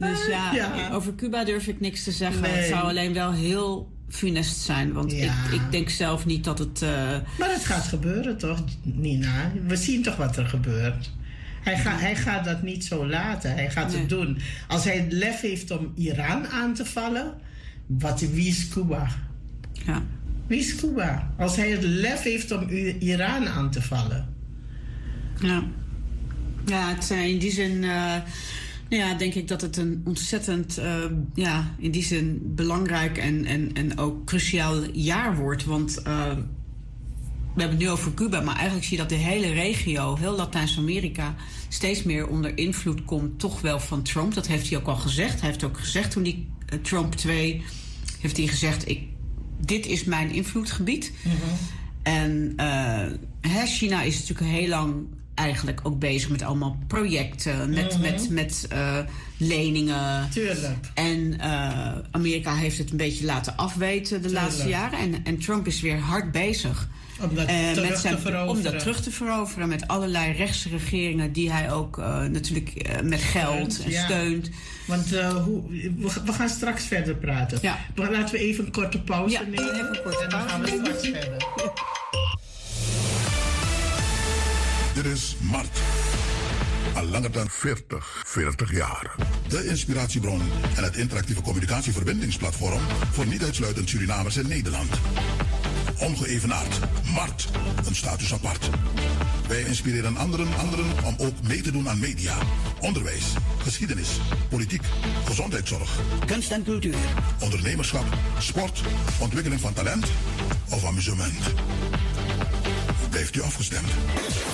Dus ja, over Cuba durf ik niks te zeggen. Nee. Het zou alleen wel heel funest zijn. Want ik denk zelf niet dat het... Maar het gaat gebeuren toch, Nina? We zien toch wat er gebeurt. Hij gaat dat niet zo laten. Hij gaat het doen. Als hij het lef heeft om Iran aan te vallen... Wie is Cuba? Ja. Wie is Cuba? Als hij het lef heeft om Iran aan te vallen. Ja, het in die zin... denk ik dat het een ontzettend, in die zin belangrijk en ook cruciaal jaar wordt. Want we hebben het nu over Cuba, maar eigenlijk zie je dat de hele regio, heel Latijns-Amerika, steeds meer onder invloed komt, toch wel van Trump. Dat heeft hij ook al gezegd. Hij heeft ook gezegd toen die Trump 2, heeft hij gezegd, dit is mijn invloedgebied. En China is natuurlijk heel lang eigenlijk ook bezig met allemaal projecten, met leningen. Tuurlijk. En Amerika heeft het een beetje laten afweten de laatste jaren. En Trump is weer hard bezig om dat terug te veroveren. Met allerlei rechtse regeringen die hij ook natuurlijk met geld steunt. Want we gaan straks verder praten. Ja. Laten we even een korte pauze nemen. Even een korte pauze. En dan gaan we straks verder. Dit is Mart. Al langer dan 40 jaar. De inspiratiebron en het interactieve communicatieverbindingsplatform voor niet uitsluitend Surinamers in Nederland. Ongeëvenaard. Mart. Een status apart. Wij inspireren anderen om ook mee te doen aan media, onderwijs, geschiedenis, politiek, gezondheidszorg, kunst en cultuur, ondernemerschap, sport, ontwikkeling van talent of amusement. Blijft u afgestemd?